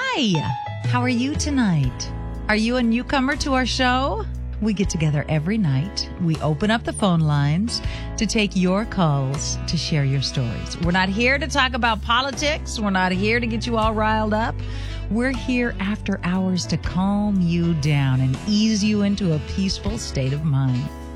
Hi, how are you tonight? Are you a newcomer to our show? We get together every night. We open up the phone lines to take your calls, to share your stories. We're not here to talk about politics. We're not here to get you all riled up. We're here after hours to calm you down and ease you into a peaceful state of mind.